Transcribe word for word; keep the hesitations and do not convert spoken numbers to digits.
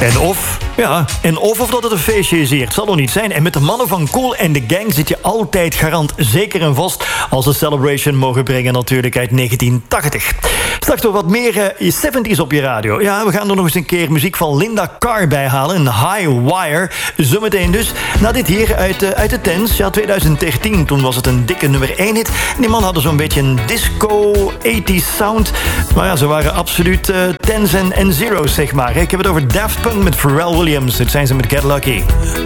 En of, ja, en of of dat het een feestje is hier. Het zal er niet zijn. En met de mannen van Kool en de Gang zit je altijd garant zeker en vast als ze Celebration mogen brengen natuurlijk uit negentien tachtig. Straks nog wat meer uh, zeventies op je radio. Ja, we gaan er nog eens een keer muziek van Linda Carr bij halen. Een High Wire. Zometeen dus. Na dit hier uit, uh, uit de tens. Ja, twintig dertien. Toen was het een dikke nummer één hit. En die man hadden zo'n beetje een disco tachtig sound. Maar ja, ze waren absoluut uh, tens en, en zeros, zeg maar. Ik heb het over Daft Punk met Pharrell Williams. Het zijn ze met Get Lucky.